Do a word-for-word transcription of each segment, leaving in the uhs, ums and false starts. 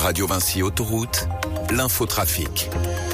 Radio Vinci Autoroute, l'infotrafic.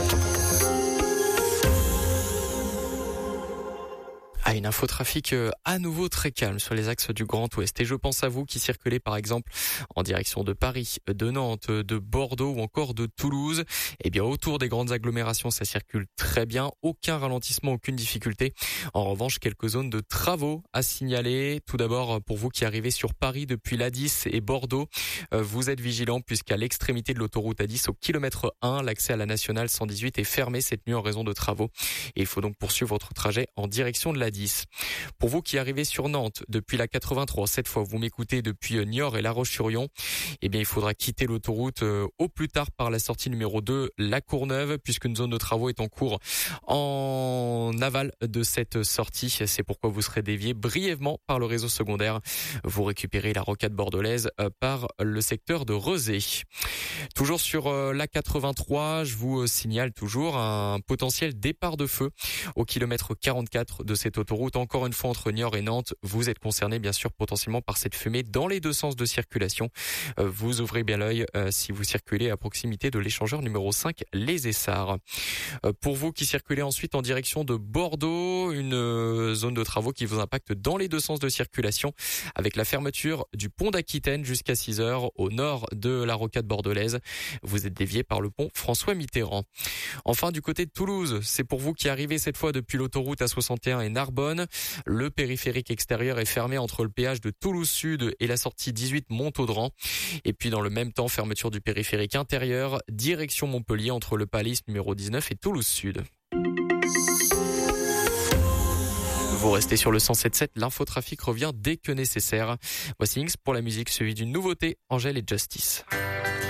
Ah, une infotrafic euh, à nouveau très calme sur les axes du Grand Ouest. Et je pense à vous qui circulez par exemple en direction de Paris, de Nantes, de Bordeaux ou encore de Toulouse. Eh bien, autour des grandes agglomérations, ça circule très bien. Aucun ralentissement, aucune difficulté. En revanche, quelques zones de travaux à signaler. Tout d'abord, pour vous qui arrivez sur Paris depuis l'A dix et Bordeaux, euh, vous êtes vigilants puisqu'à l'extrémité de l'autoroute A dix, au kilomètre un, l'accès à la nationale cent dix-huit est fermé cette nuit en raison de travaux. Et il faut donc poursuivre votre trajet en direction de l'A dix. Pour vous qui arrivez sur Nantes depuis la quatre-vingt-trois, cette fois vous m'écoutez depuis Niort et La Roche-sur-Yon, eh bien il faudra quitter l'autoroute euh, au plus tard par la sortie numéro deux, La Courneuve, puisqu'une zone de travaux est en cours en aval de cette sortie. C'est pourquoi vous serez dévié brièvement par le réseau secondaire. Vous récupérez la rocade bordelaise euh, par le secteur de Rezé. Toujours sur euh, la quatre-vingt-trois, je vous euh, signale toujours un potentiel départ de feu au kilomètre quarante-quatre de cette autoroute. Encore une fois, entre Niort et Nantes, vous êtes concerné bien sûr potentiellement par cette fumée dans les deux sens de circulation. Euh, vous ouvrez bien l'œil euh, si vous circulez à proximité de l'échangeur numéro cinq, les Essarts. Euh, pour vous qui circulez ensuite en direction de Bordeaux, une euh, zone de travaux qui vous impacte dans les deux sens de circulation avec la fermeture du pont d'Aquitaine jusqu'à six heures au nord de la rocade bordelaise. Vous êtes dévié par le pont François Mitterrand. Enfin, du côté de Toulouse, c'est pour vous qui arrivez cette fois depuis l'autoroute A soixante et un et Narbonne. Le périphérique extérieur est fermé entre le péage de Toulouse Sud et la sortie dix-huit Montaudran. Et puis dans le même temps, fermeture du périphérique intérieur, direction Montpellier entre le Palais numéro dix-neuf et Toulouse Sud. Vous restez sur le cent sept sept, l'infotrafic revient dès que nécessaire. Voici Inks pour la musique, suivi d'une nouveauté, Angèle et Justice.